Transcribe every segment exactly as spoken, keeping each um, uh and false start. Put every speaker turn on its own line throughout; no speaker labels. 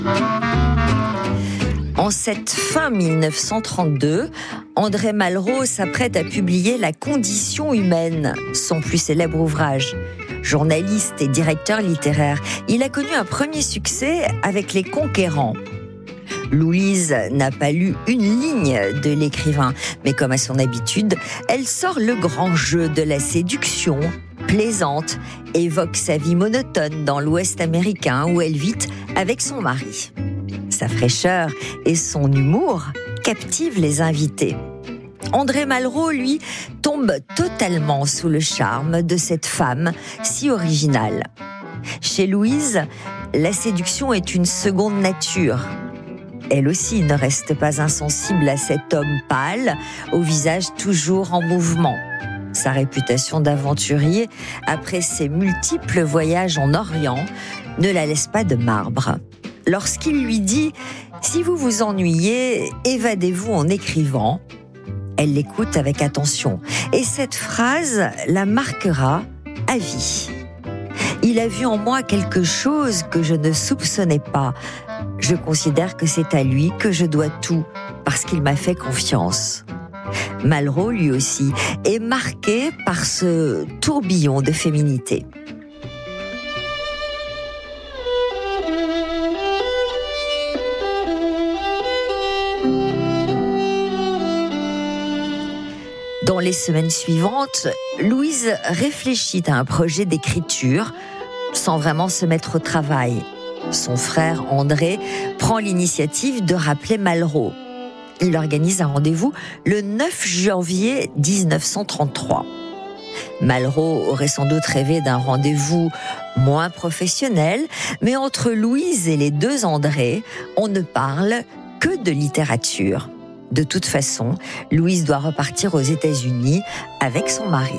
En cette fin mille neuf cent trente-deux, André Malraux s'apprête à publier La condition humaine, son plus célèbre ouvrage. Journaliste et directeur littéraire, il a connu un premier succès avec Les Conquérants. Louise n'a pas lu une ligne de l'écrivain, mais comme à son habitude, elle sort le grand jeu de la séduction, plaisante, évoque sa vie monotone dans l'Ouest américain où elle vit avec son mari. Sa fraîcheur et son humour captivent les invités. André Malraux, lui, tombe totalement sous le charme de cette femme si originale. Chez Louise, la séduction est une seconde nature. Elle aussi ne reste pas insensible à cet homme pâle, au visage toujours en mouvement. Sa réputation d'aventurier, après ses multiples voyages en Orient, ne la laisse pas de marbre. Lorsqu'il lui dit « Si vous vous ennuyez, évadez-vous en écrivant », elle l'écoute avec attention. Et cette phrase la marquera à vie. Il a vu en moi quelque chose que je ne soupçonnais pas. Je considère que c'est à lui que je dois tout, parce qu'il m'a fait confiance. Malraux, lui aussi, est marqué par ce tourbillon de féminité. Dans les semaines suivantes, Louise réfléchit à un projet d'écriture sans vraiment se mettre au travail. Son frère André prend l'initiative de rappeler Malraux. Il organise un rendez-vous le neuf janvier dix-neuf cent trente-trois. Malraux aurait sans doute rêvé d'un rendez-vous moins professionnel, mais entre Louise et les deux André, on ne parle que de littérature. De toute façon, Louise doit repartir aux États-Unis avec son mari.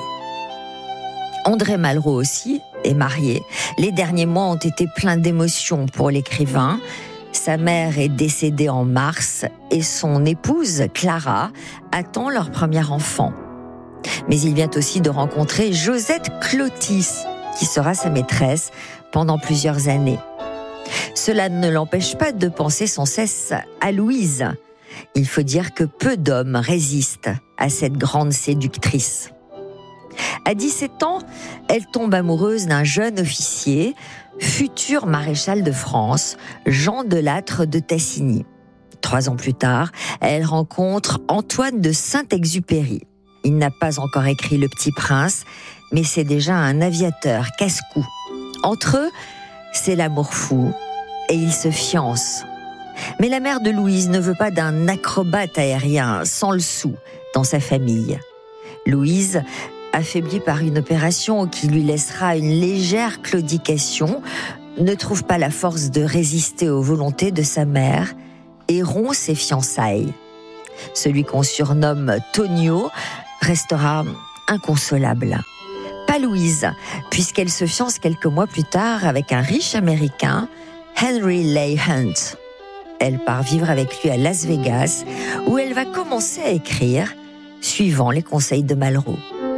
André Malraux aussi est marié. Les derniers mois ont été pleins d'émotions pour l'écrivain. Sa mère est décédée en mars et son épouse, Clara, attend leur premier enfant. Mais il vient aussi de rencontrer Josette Clotis, qui sera sa maîtresse pendant plusieurs années. Cela ne l'empêche pas de penser sans cesse à Louise. Il faut dire que peu d'hommes résistent à cette grande séductrice. À dix-sept ans, elle tombe amoureuse d'un jeune officier, futur maréchal de France, Jean de Lattre de Tassigny. Trois ans plus tard, elle rencontre Antoine de Saint-Exupéry. Il n'a pas encore écrit Le Petit Prince, mais c'est déjà un aviateur casse-cou. Entre eux, c'est l'amour fou et ils se fiancent. Mais la mère de Louise ne veut pas d'un acrobate aérien sans le sou dans sa famille. Louise, affaiblie par une opération qui lui laissera une légère claudication, ne trouve pas la force de résister aux volontés de sa mère et rompt ses fiançailles. Celui qu'on surnomme Tonio restera inconsolable. Pas Louise, puisqu'elle se fiance quelques mois plus tard avec un riche Américain, Henry Leigh Hunt. Elle part vivre avec lui à Las Vegas, où elle va commencer à écrire, suivant les conseils de Malraux.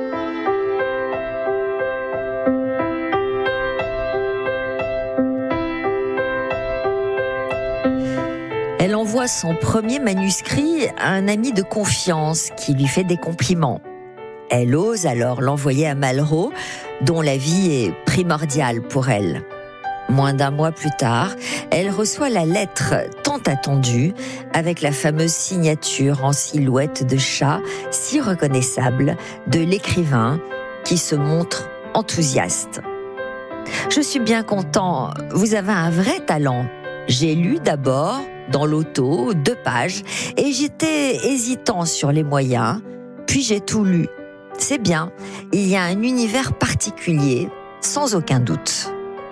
Elle envoie son premier manuscrit à un ami de confiance qui lui fait des compliments. Elle ose alors l'envoyer à Malraux, dont la vie est primordiale pour elle. Moins d'un mois plus tard, elle reçoit la lettre tant attendue, avec la fameuse signature en silhouette de chat si reconnaissable de l'écrivain qui se montre enthousiaste. « Je suis bien content, vous avez un vrai talent. J'ai lu d'abord, dans l'auto, deux pages, et j'étais hésitant sur les moyens, puis j'ai tout lu. C'est bien, il y a un univers particulier, sans aucun doute. »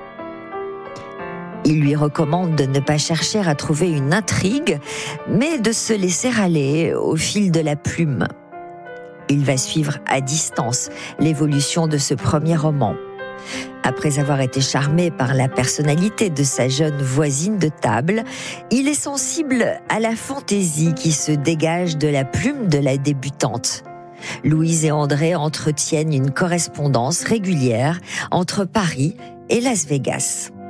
Il lui recommande de ne pas chercher à trouver une intrigue, mais de se laisser aller au fil de la plume. Il va suivre à distance l'évolution de ce premier roman. Après avoir été charmé par la personnalité de sa jeune voisine de table, il est sensible à la fantaisie qui se dégage de la plume de la débutante. Louise et André entretiennent une correspondance régulière entre Paris et Las Vegas.